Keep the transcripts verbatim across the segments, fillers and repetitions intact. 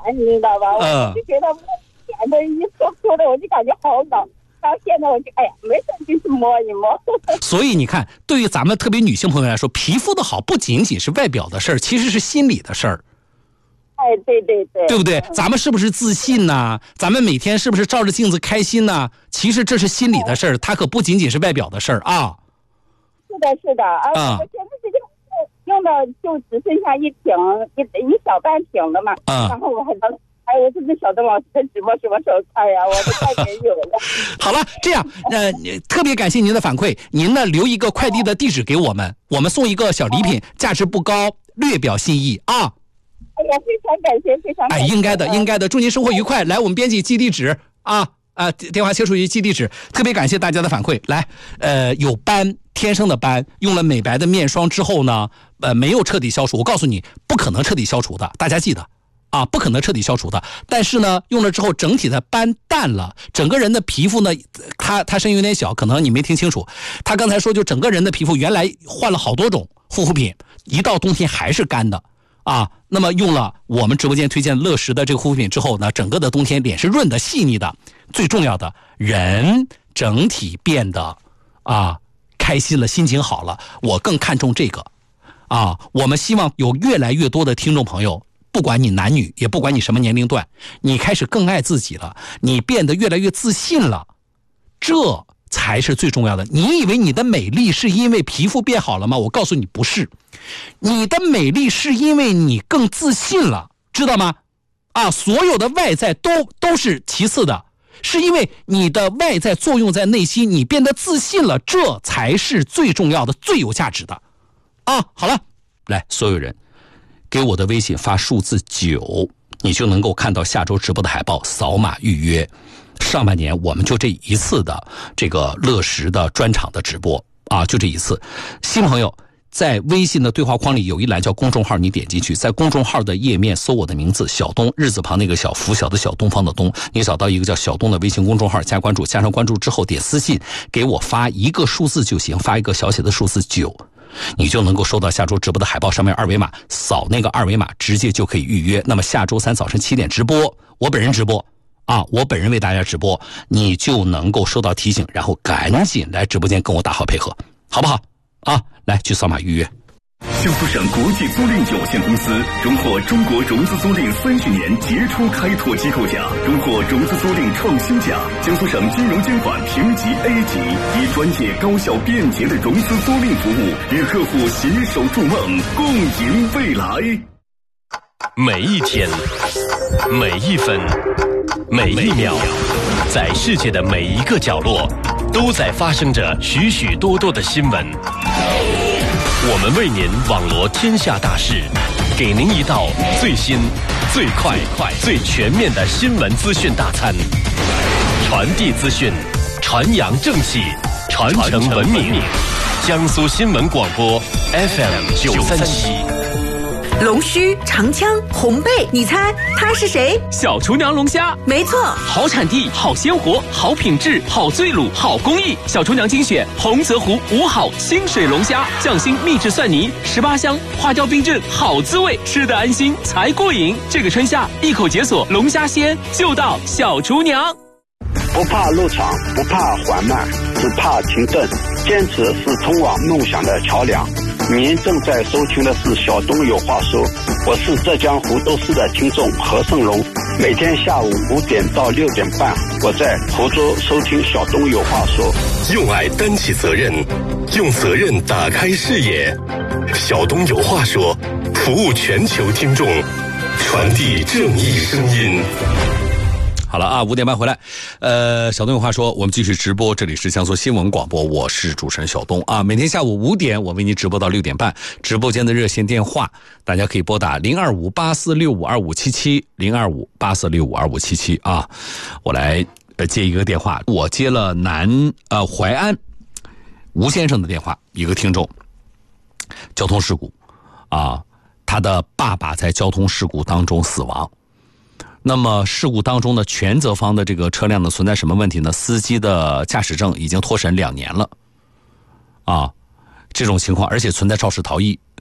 你知道吧？ 嗯、 我就觉得我眼睛一搓搓的，我就感觉好冷。到现在我就哎呀，没事就去摸一摸。 所以你看，对于咱们特别女性朋友来说，皮肤的好不仅仅是外表的事儿，其实是心理的事儿。 哎，对对对， 对不对？咱们是不是自信呢？咱们每天是不是照着镜子开心呢？其实这是心理的事儿，它可不仅仅是外表的事儿啊。 是的，是的啊， 啊我现在这个用的就只剩下一瓶一一小半瓶了嘛。 啊， 然后我还能，哎，我这个小邓老师的直播什么时候开呀？我都太没有了。 好了，这样，呃，特别感谢您的反馈，您呢留一个快递的地址给我们，我们送一个小礼品，价值不高，略表心意啊。 哎呀，非常感谢，非常感谢。 哎，应该的，应该的，祝您生活愉快。来，我们编辑记地址啊啊，电话切出去记地址。特别感谢大家的反馈。来，呃，有斑，天生的斑，用了美白的面霜之后呢，呃，没有彻底消除。我告诉你，不可能彻底消除的，大家记得啊，不可能彻底消除的。但是呢，用了之后，整体的斑淡了，整个人的皮肤呢，他他声音有点小，可能你没听清楚。他刚才说，就整个人的皮肤原来换了好多种护肤品，一到冬天还是干的。啊，那么用了我们直播间推荐乐时的这个护肤品之后呢，整个的冬天脸是润的、细腻的，最重要的，人整体变得啊开心了，心情好了。我更看重这个啊，我们希望有越来越多的听众朋友，不管你男女，也不管你什么年龄段，你开始更爱自己了，你变得越来越自信了，这才是最重要的。你以为你的美丽是因为皮肤变好了吗？我告诉你不是，你的美丽是因为你更自信了，知道吗？啊，所有的外在都都是其次的，是因为你的外在作用在内心，你变得自信了，这才是最重要的、最有价值的。啊，好了，来，所有人给我的微信发数字九，你就能够看到下周直播的海报，扫码预约。上半年我们就这一次的这个乐时的专场的直播啊，就这一次。新朋友在微信的对话框里有一栏叫公众号，你点进去，在公众号的页面搜我的名字小东，日字旁那个小，拂晓的小，东方的东，你找到一个叫小东的微信公众号，加关注，加上关注之后点私信给我发一个数字就行，发一个小写的数字九，你就能够收到下周直播的海报，上面二维码，扫那个二维码直接就可以预约。那么下周三早晨七点直播，我本人直播啊，我本人为大家直播，你就能够收到提醒，然后赶紧来直播间跟我打好配合，好不好？啊，来去扫码预约。 江苏省国际租赁有限公司荣获中国融资租赁三十年杰出开拓机构奖，荣获融资租赁创新奖。江苏省金融监管评级 A 级，以专业、高效、便捷的融资租赁服务，与客户携手筑梦，共赢未来。 每一天，每一分，每一秒，在世界的每一个角落，都在发生着许许多多的新闻。我们为您网罗天下大事，给您一道最新、最快、最全面的新闻资讯大餐，传递资讯，传扬正气，传承文明。江苏新闻广播 F M 九三七。 龙须、长枪、红背，你猜他是谁？ 小厨娘龙虾， 没错， 好产地，好鲜活，好品质，好醉卤，好工艺。小厨娘精选洪泽湖五好清水龙虾，匠心秘制蒜泥，十八香，花椒冰镇，好滋味，吃得安心才过瘾。这个春夏，一口解锁龙虾鲜，就到小厨娘。 不怕路长，不怕缓慢，只怕停顿。坚持是通往梦想的桥梁。您正在收听的是小东有话说，我是浙江湖州市的听众何胜龙。每天下午五点到六点半，我在湖州收听小东有话说。 用爱担起责任，用责任打开视野。小东有话说，服务全球听众，传递正义声音。 好了啊，五点半回来，呃，小东有话说，我们继续直播，这里是江苏新闻广播，我是主持人小东啊。每天下午五点，我为您直播到六点半，直播间的热线电话，大家可以拨打零二五八四六五二五七七零二五八四六五二五七七啊。我来呃接一个电话，我接了南呃淮安吴先生的电话，一个听众，交通事故啊，他的爸爸在交通事故当中死亡。那么事故当中呢，全责方的这个车辆呢存在什么问题呢？司机的驾驶证已经脱审两年了，啊，这种情况，而且存在肇事逃逸，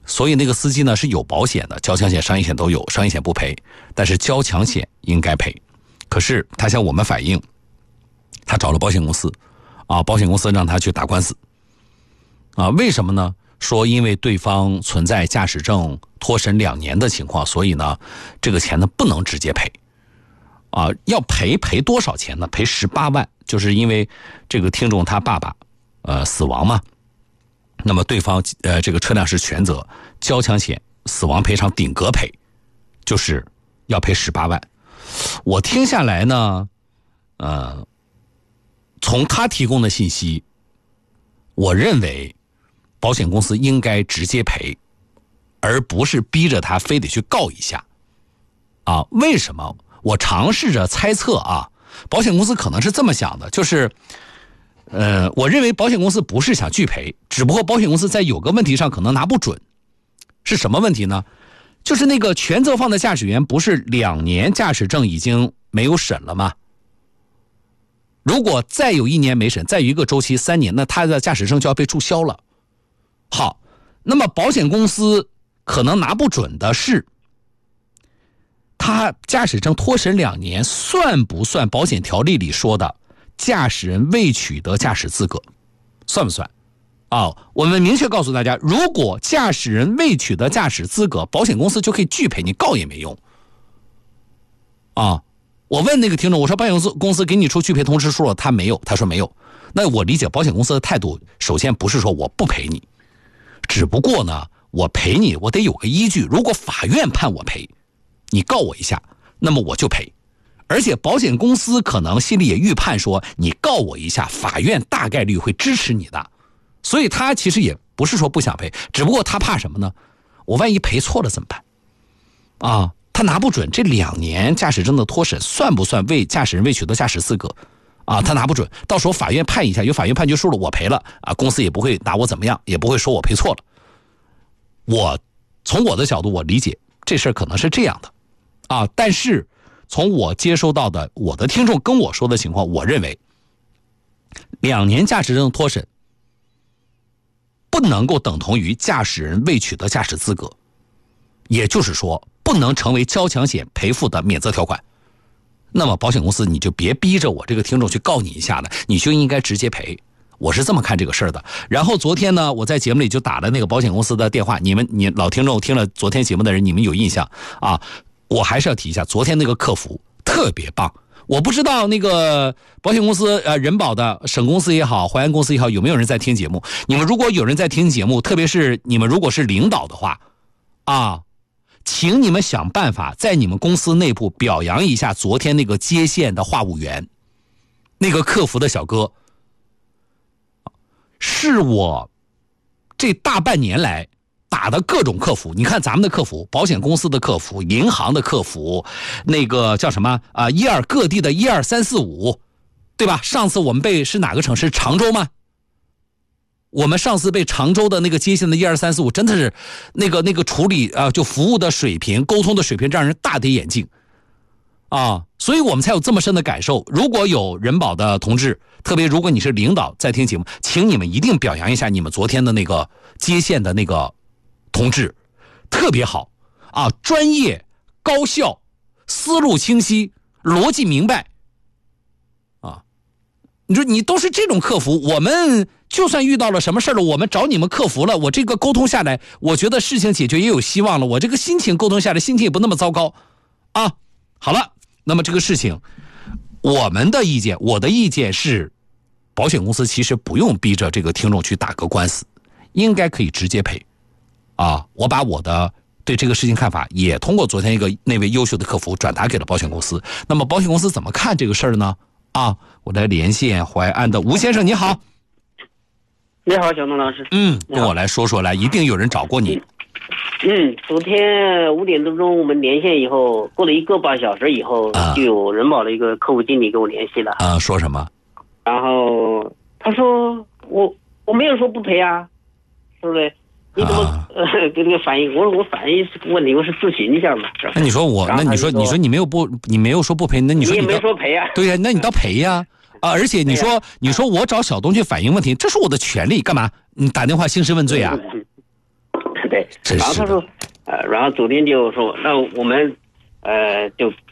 所以那个司机呢是有保险的，交强险、商业险都有，商业险不赔，但是交强险应该赔。可是他向我们反映，他找了保险公司，啊，保险公司让他去打官司，啊，为什么呢？说因为对方存在驾驶证脱审两年的情况，所以呢，这个钱呢不能直接赔，啊，要赔赔多少钱呢？赔十八万，就是因为这个听众他爸爸，呃，死亡嘛，那么对方呃这个车辆是全责，交强险死亡赔偿顶格赔，就是要赔十八万。我听下来呢，呃，从他提供的信息，我认为保险公司应该直接赔，而不是逼着他非得去告一下。啊，为什么？我尝试着猜测啊，保险公司可能是这么想的，就是，呃，我认为保险公司不是想拒赔，只不过保险公司在有个问题上可能拿不准。是什么问题呢？就是那个全责方的驾驶员不是两年驾驶证已经没有审了吗？如果再有一年没审，再有一个周期三年，那他的驾驶证就要被注销了。好，那么保险公司可能拿不准的是，他驾驶证脱审两年算不算保险条例里说的驾驶人未取得驾驶资格？算不算？啊，我们明确告诉大家，如果驾驶人未取得驾驶资格，保险公司就可以拒赔，你告也没用。啊，我问那个听众，我说保险公司给你出拒赔通知书了，他没有，他说没有。那我理解保险公司的态度，首先不是说我不赔你，只不过呢，我赔你，我得有个依据。如果法院判我赔，你告我一下，那么我就赔。而且保险公司可能心里也预判说，你告我一下，法院大概率会支持你的。所以他其实也不是说不想赔，只不过他怕什么呢？我万一赔错了怎么办？啊，他拿不准这两年驾驶证的脱审算不算为驾驶人未取得驾驶资格？啊，他拿不准，到时候法院判一下，有法院判决书了，我赔了啊，公司也不会拿我怎么样，也不会说我赔错了。我从我的角度，我理解这事儿可能是这样的，啊，但是从我接收到的我的听众跟我说的情况，我认为两年驾驶证脱审不能够等同于驾驶人未取得驾驶资格，也就是说不能成为交强险赔付的免责条款。那么保险公司你就别逼着我这个听众去告你一下了，你就应该直接赔。我是这么看这个事儿的。然后昨天呢，我在节目里就打了那个保险公司的电话，你们你老听众听了昨天节目的人，你们有印象啊？我还是要提一下，昨天那个客服特别棒。我不知道那个保险公司呃人保的省公司也好，淮安公司也好，有没有人在听节目？你们如果有人在听节目，特别是你们如果是领导的话，啊，请你们想办法在你们公司内部表扬一下昨天那个接线的话务员，那个客服的小哥，是我这大半年来打的各种客服。你看咱们的客服，保险公司的客服，银行的客服，那个叫什么啊？一二各地的一二三四五，对吧？上次我们被是哪个城市？常州吗？我们上次被常州的那个接线的一二三四五，真的是那个那个处理啊，就服务的水平、沟通的水平，让人大跌眼镜啊！所以我们才有这么深的感受。如果有人保的同志，特别如果你是领导在听节目，请你们一定表扬一下你们昨天的那个接线的那个同志，特别好啊，专业、高效、思路清晰、逻辑明白啊！你说你都是这种客服，我们就算遇到了什么事了，我们找你们客服了，我这个沟通下来，我觉得事情解决也有希望了，我这个心情沟通下来，心情也不那么糟糕啊。好了，那么这个事情，我们的意见，我的意见是，保险公司其实不用逼着这个听众去打个官司，应该可以直接赔啊。我把我的对这个事情看法也通过昨天一个那位优秀的客服转达给了保险公司。那么保险公司怎么看这个事儿呢？啊，我来连线淮安的吴先生，你好。 你好，小东老师。 嗯，跟我来说说来，一定有人找过你。 嗯，昨天五点多钟我们连线以后，过了一个半小时以后，啊、就有人保的一个客户经理跟我联系了。 啊，说什么？ 然后他说我我没有说不赔啊，是不是？你怎么、啊、呃跟这个反映？我说我反映问题，我是咨询一下嘛。 那你说我，那你说你说你没有不，你没有说不赔，那你说 你, 你也没说赔啊？ 对呀、啊，那你倒赔呀、啊！啊，而且你说、啊、你说我找小东去反映问题，这是我的权利，干嘛？你打电话兴师问罪啊？ 对对，然后他说，呃，然后酒店就说，那我们，呃，就